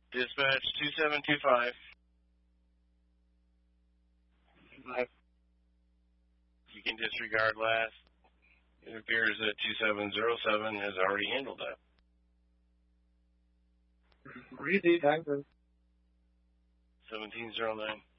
Dispatch 2725. You can disregard last. It appears that 2707 has already handled that. Repeat, thank you. 1709.